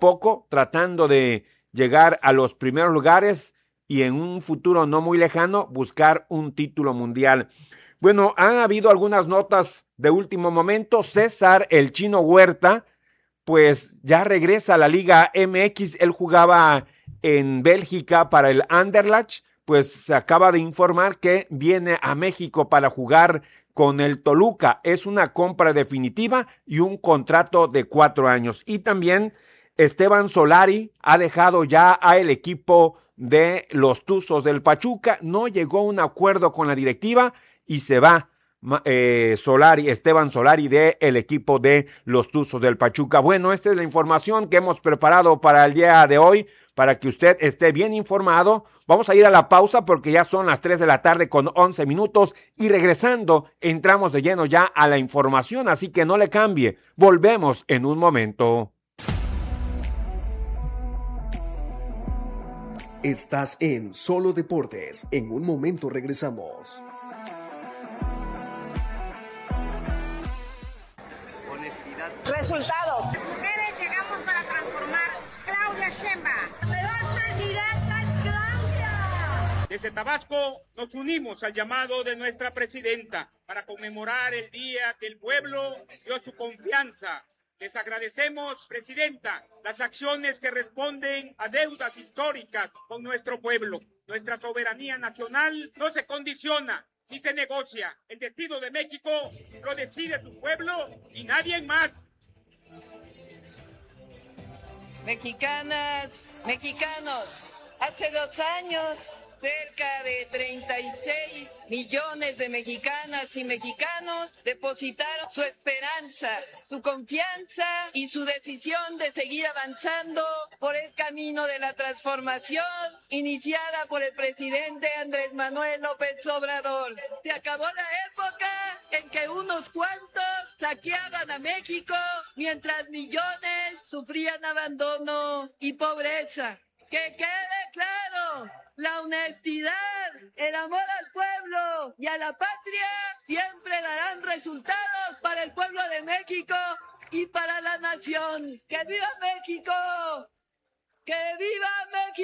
poco, tratando de llegar a los primeros lugares y en un futuro no muy lejano buscar un título mundial. Bueno, han habido algunas notas de último momento. César, el Chino Huerta, pues ya regresa a la Liga MX. Él jugaba en Bélgica para el Anderlecht, pues se acaba de informar que viene a México para jugar con el Toluca. Es una compra definitiva y un contrato de 4 años. Y también Esteban Solari ha dejado ya al equipo de los Tuzos del Pachuca. No llegó a un acuerdo con la directiva y se va Esteban Solari del equipo de los Tuzos del Pachuca. Bueno, esta es la información que hemos preparado para el día de hoy, para que usted esté bien informado. Vamos a ir a la pausa porque ya son las 3 de la tarde con 11 minutos y regresando entramos de lleno ya a la información, así que no le cambie. Volvemos en un momento. Estás en Solo Deportes. En un momento regresamos. Resultados. Mujeres llegamos para transformar. Claudia Sheinbaum. ¡Mejor presidenta es Claudia! Desde Tabasco nos unimos al llamado de nuestra presidenta para conmemorar el día que el pueblo dio su confianza. Les agradecemos, presidenta, las acciones que responden a deudas históricas con nuestro pueblo. Nuestra soberanía nacional no se condiciona ni se negocia. El destino de México lo decide su pueblo y nadie más. Mexicanas, mexicanos, hace 2 años, cerca de 36 millones de mexicanas y mexicanos depositaron su esperanza, su confianza y su decisión de seguir avanzando por el camino de la transformación iniciada por el presidente Andrés Manuel López Obrador. Se acabó la época en que unos cuantos saqueaban a México mientras millones sufrían abandono y pobreza. ¡Que quede claro! La honestidad, el amor al pueblo y a la patria siempre darán resultados para el pueblo de México y para la nación. ¡Que viva México! ¡Que viva México!